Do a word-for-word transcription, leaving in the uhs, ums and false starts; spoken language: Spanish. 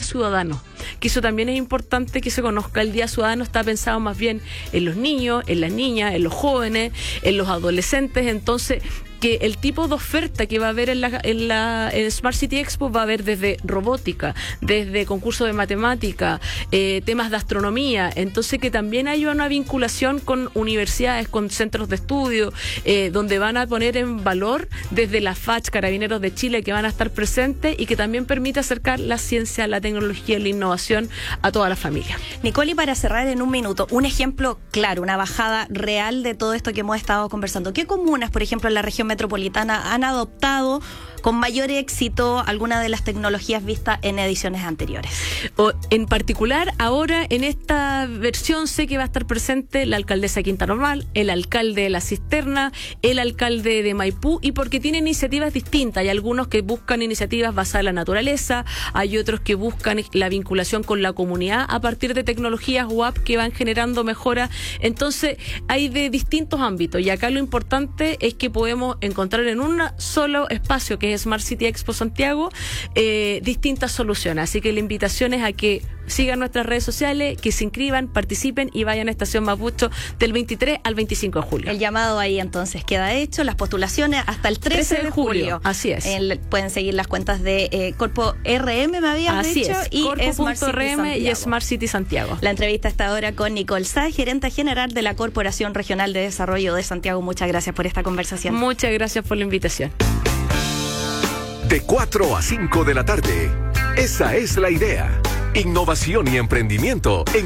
Ciudadano, que eso también es importante que se conozca. El Día Ciudadano está pensado más bien en los niños, en las niñas, en los jóvenes, en los adolescentes. Entonces, que el tipo de oferta que va a haber en la, en la en Smart City Expo va a haber desde robótica, desde concursos de matemática, eh, temas de astronomía. Entonces, que también haya una vinculación con universidades, con centros de estudio, eh, donde van a poner en valor desde la F A C, Carabineros de Chile, que van a estar presentes, y que también permite acercar la ciencia, la tecnología y la innovación a toda la familia. Nicole, y para cerrar en un minuto, un ejemplo claro, una bajada real de todo esto que hemos estado conversando. ¿Qué comunas, por ejemplo, en la región metropolitana han adoptado con mayor éxito alguna de las tecnologías vistas en ediciones anteriores? O, en particular, ahora en esta versión sé que va a estar presente la alcaldesa de Quinta Normal, el alcalde de La Cisterna, el alcalde de Maipú, y porque tiene iniciativas distintas. Hay algunos que buscan iniciativas basadas en la naturaleza, hay otros que buscan la vinculación con la comunidad a partir de tecnologías web que van generando mejoras. Entonces, hay de distintos ámbitos, y acá lo importante es que podemos encontrar en un solo espacio, que es Smart City Expo Santiago, eh, distintas soluciones. Así que la invitación es a que sigan nuestras redes sociales, que se inscriban, participen y vayan a Estación Mapocho del veintitrés al veinticinco de julio. El llamado ahí entonces queda hecho, las postulaciones hasta el trece de julio. Así es. El, pueden seguir las cuentas de eh, Corpo R M, me habías Así dicho, es. y Corpo punto R M y Smart City Santiago. La entrevista está ahora con Nicole Sá, gerente general de la Corporación Regional de Desarrollo de Santiago. Muchas gracias por esta conversación. Muchas gracias por la invitación. De cuatro a cinco de la tarde. Esa es la idea. Innovación y emprendimiento en